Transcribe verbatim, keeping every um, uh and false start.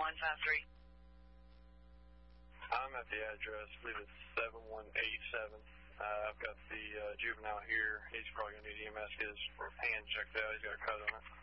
one five three. I'm at the address. I believe it's seven one eight seven. Uh, I've got the uh, juvenile here. He's probably going to need E M S. His hand checked out. He's got a cut on it.